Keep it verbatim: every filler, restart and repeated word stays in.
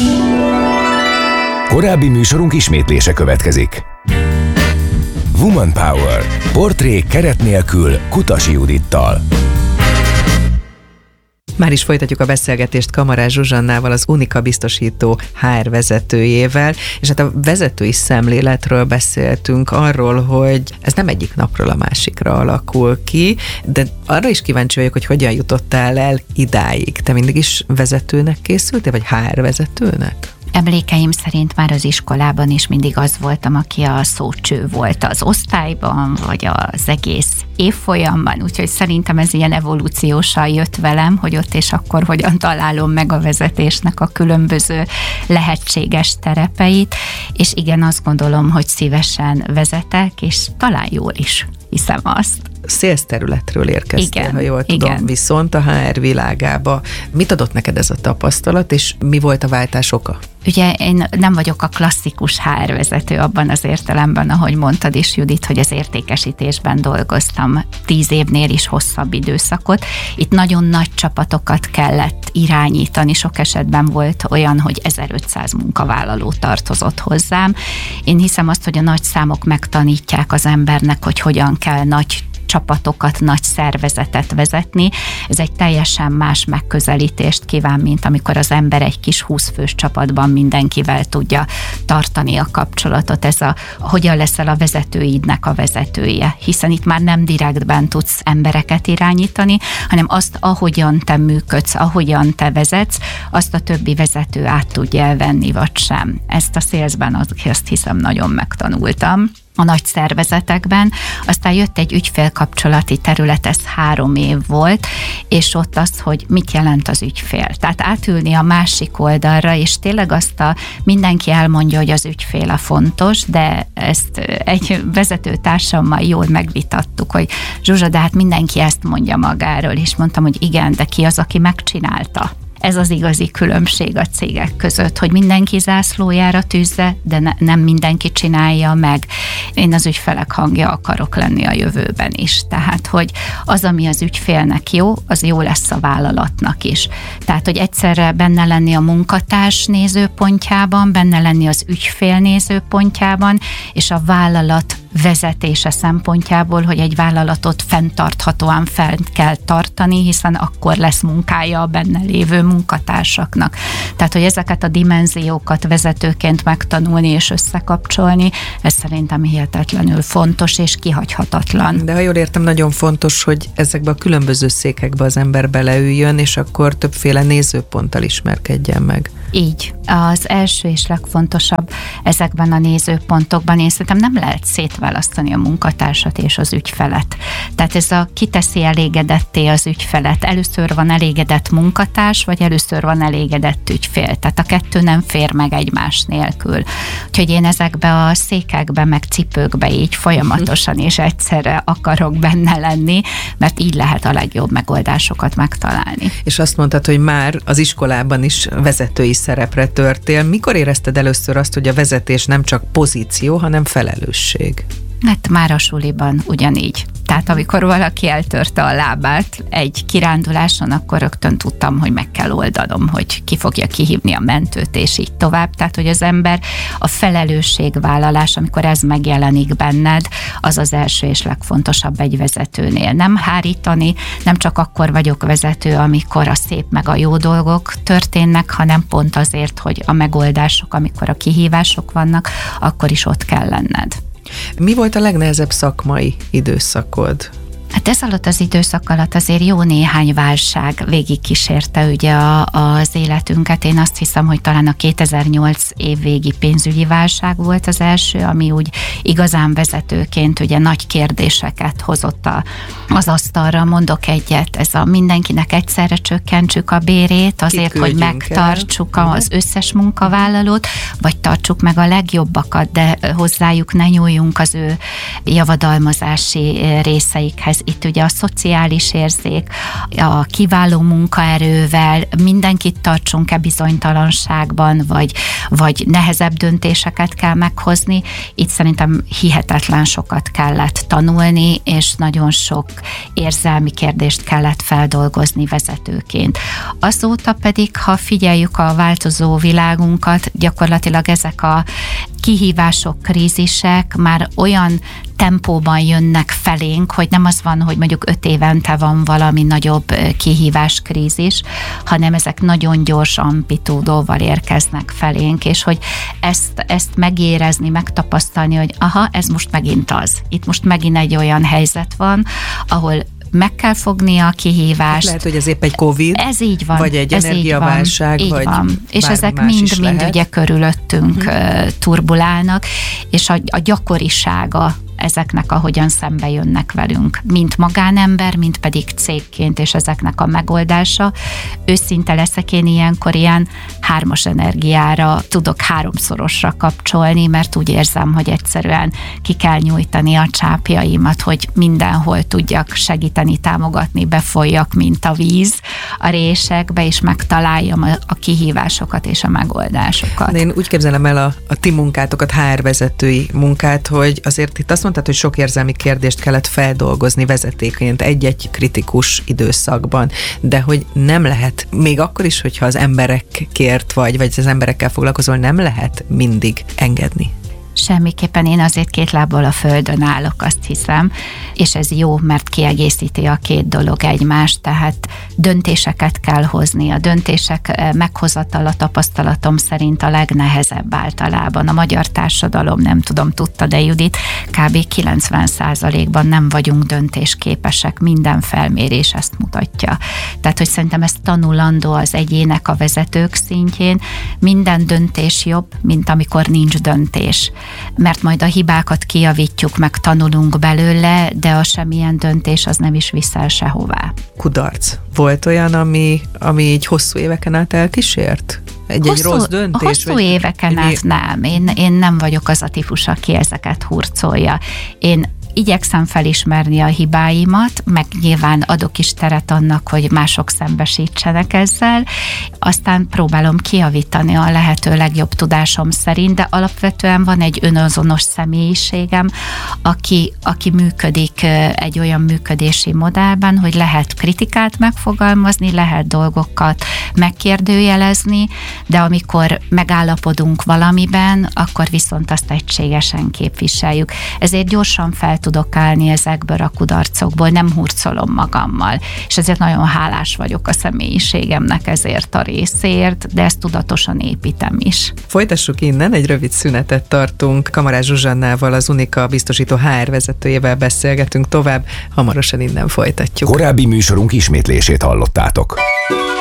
Korábbi műsorunk ismétlése következik. Woman Power. Portrék keret nélkül Kutasi Judittal. Már is folytatjuk a beszélgetést Kamarás Zsuzsannával, az Unika biztosító há er vezetőjével, és hát a vezetői szemléletről beszéltünk, arról, hogy ez nem egyik napról a másikra alakul ki, de arra is kíváncsi vagyok, hogy hogyan jutottál el idáig. Te mindig is vezetőnek készültél, vagy há er vezetőnek? Emlékeim szerint már az iskolában is mindig az voltam, aki a szócső volt az osztályban, vagy az egész évfolyamban, úgyhogy szerintem ez ilyen evolúciósan jött velem, hogy ott és akkor hogyan találom meg a vezetésnek a különböző lehetséges terepeit, és igen, azt gondolom, hogy szívesen vezetek, és talán jól is hiszem azt. Sales területről érkeztél, igen, ha jól tudom, igen. Viszont a há er világába. Mit adott neked ez a tapasztalat, és mi volt a váltás oka? Ugye én nem vagyok a klasszikus há er vezető abban az értelemben, ahogy mondtad is, Judit, hogy az értékesítésben dolgoztam tíz évnél is hosszabb időszakot. Itt nagyon nagy csapatokat kellett irányítani, sok esetben volt olyan, hogy ezerötszáz munkavállaló tartozott hozzám. Én hiszem azt, hogy a nagy számok megtanítják az embernek, hogy hogyan kell nagy csapatokat, nagy szervezetet vezetni. Ez egy teljesen más megközelítést kíván, mint amikor az ember egy kis húszfős csapatban mindenkivel tudja tartani a kapcsolatot. Ez a, hogyan leszel a vezetőidnek a vezetője, hiszen itt már nem direktben tudsz embereket irányítani, hanem azt, ahogyan te működsz, ahogyan te vezetsz, azt a többi vezető át tudja elvenni, vagy sem. Ezt a salesben azt hiszem nagyon megtanultam a nagy szervezetekben. Aztán jött egy ügyfélkapcsolati terület, ez három év volt, és ott az, hogy mit jelent az ügyfél. Tehát átülni a másik oldalra, és tényleg azt a, mindenki elmondja, hogy az ügyfél a fontos, de ezt egy vezetőtársammal jól megvitattuk, hogy Zsuzsa, de hát mindenki ezt mondja magáról, és mondtam, hogy igen, de ki az, aki megcsinálta? Ez az igazi különbség a cégek között, hogy mindenki zászlójára tűzze, de ne, nem mindenki csinálja meg. Én az ügyfelek hangja akarok lenni a jövőben is. Tehát, hogy az, ami az ügyfélnek jó, az jó lesz a vállalatnak is. Tehát, hogy egyszerre benne lenni a munkatárs nézőpontjában, benne lenni az ügyfél nézőpontjában, és a vállalat vezetése szempontjából, hogy egy vállalatot fenntarthatóan fent kell tartani, hiszen akkor lesz munkája a benne lévő munkatársaknak. Tehát, hogy ezeket a dimenziókat vezetőként megtanulni és összekapcsolni, ez szerintem hihetetlenül fontos és kihagyhatatlan. De ha jól értem, nagyon fontos, hogy ezekbe a különböző székekbe az ember beleüljön, és akkor többféle nézőponttal ismerkedjen meg. Így. Az első és legfontosabb ezekben a nézőpontokban, én szerintem nem lehet szétválasztani a munkatársat és az ügyfelet. Tehát ez a kiteszi elégedetté az ügyfelet. Először van elégedett munkatárs, vagy először van elégedett ügyfél. Tehát a kettő nem fér meg egymás nélkül. Úgyhogy én ezekbe a székekbe, meg cipőkbe így folyamatosan és egyszerre akarok benne lenni, mert így lehet a legjobb megoldásokat megtalálni. És azt mondtad, hogy már az iskolában is vezetői szerepre törtél. Mikor érezted először azt, hogy a vezetés nem csak pozíció, hanem felelősség? Hát már a suliban ugyanígy. Tehát amikor valaki eltörte a lábát egy kiránduláson, akkor rögtön tudtam, hogy meg kell oldanom, hogy ki fogja kihívni a mentőt, és így tovább. Tehát, hogy az ember a felelősségvállalás, amikor ez megjelenik benned, az az első és legfontosabb egy vezetőnél. Nem hárítani, nem csak akkor vagyok vezető, amikor a szép meg a jó dolgok történnek, hanem pont azért, hogy a megoldások, amikor a kihívások vannak, akkor is ott kell lenned. Mi volt a legnehezebb szakmai időszakod? Hát ez alatt az időszak alatt azért jó néhány válság végigkísérte ugye a, az életünket. Én azt hiszem, hogy talán a kétezer-nyolc évvégi pénzügyi válság volt az első, ami úgy igazán vezetőként ugye nagy kérdéseket hozott a, az asztalra. Mondok egyet, ez a mindenkinek egyszerre csökkentsük a bérét azért, hogy megtartsuk el az összes munkavállalót, vagy tartsuk meg a legjobbakat, de hozzájuk ne nyúljunk az ő javadalmazási részeikhez itt ugye a szociális érzék, a kiváló munkaerővel, mindenkit tartsunk-e bizonytalanságban, vagy, vagy nehezebb döntéseket kell meghozni. Itt szerintem hihetetlen sokat kellett tanulni, és nagyon sok érzelmi kérdést kellett feldolgozni vezetőként. Azóta pedig, ha figyeljük a változó világunkat, gyakorlatilag ezek a kihívások, krízisek már olyan tempóban jönnek felénk, hogy nem az van, hogy mondjuk öt évente van valami nagyobb kihívás, krízis, hanem ezek nagyon gyors amplitúdóval érkeznek felénk, és hogy ezt, ezt megérezni, megtapasztalni, hogy aha, ez most megint az. Itt most megint egy olyan helyzet van, ahol meg kell fogni a kihívást. Lehet, hogy ez épp egy Covid, ez így van, vagy egy ez energiaválság, így vagy van. És ezek mind-mind ugye körülöttünk uh-huh. turbulálnak, és a, a gyakorisága ezeknek, ahogyan szembe jönnek velünk, mint magánember, mint pedig cégként, és ezeknek a megoldása. Őszinte leszek, én ilyenkor ilyen hármas energiára tudok háromszorosra kapcsolni, mert úgy érzem, hogy egyszerűen ki kell nyújtani a csápjaimat, hogy mindenhol tudjak segíteni, támogatni, befolyjak, mint a víz a résekbe, és megtaláljam a, a kihívásokat és a megoldásokat. De én úgy képzelem el a, a ti munkátokat, há er vezetői munkát, hogy azért itt azt mondtad, hogy sok érzelmi kérdést kellett feldolgozni vezetékként egy-egy kritikus időszakban, de hogy nem lehet, még akkor is, hogyha az emberekért vagy, vagy az emberekkel foglalkozol, nem lehet mindig engedni. Semmiképpen, én azért két lábbal a földön állok, azt hiszem, és ez jó, mert kiegészíti a két dolog egymást, tehát döntéseket kell hozni. A döntések meghozatal a tapasztalatom szerint a legnehezebb általában. A magyar társadalom, nem tudom, tudta, de Judit, kb. kilencven százalékban nem vagyunk döntésképesek, minden felmérés ezt mutatja. Tehát, hogy szerintem ez tanulandó az egyének, a vezetők szintjén. Minden döntés jobb, mint amikor nincs döntés. Mert majd a hibákat kijavítjuk, meg tanulunk belőle, de a semmilyen döntés az nem is viszel sehová. Kudarc. Volt olyan, ami, ami így hosszú éveken át elkísért? Egy, hosszú, egy rossz döntés? Hosszú vagy éveken egy... át nem. Én, én nem vagyok az a típus, aki ezeket hurcolja. Én igyekszem felismerni a hibáimat, meg nyilván adok is teret annak, hogy mások szembesítsenek ezzel, aztán próbálom kijavítani a lehető legjobb tudásom szerint, de alapvetően van egy önazonos személyiségem, aki, aki működik egy olyan működési modellben, hogy lehet kritikát megfogalmazni, lehet dolgokat megkérdőjelezni, de amikor megállapodunk valamiben, akkor viszont azt egységesen képviseljük. Ezért gyorsan fel tudok állni ezekből a kudarcokból, nem hurcolom magammal. És ezért nagyon hálás vagyok a személyiségemnek ezért a részért, de ezt tudatosan építem is. Folytassuk innen, egy rövid szünetet tartunk. Kamarás Zsuzsannával, az Unika biztosító há er vezetőjével beszélgetünk tovább, hamarosan innen folytatjuk. Korábbi műsorunk ismétlését hallottátok.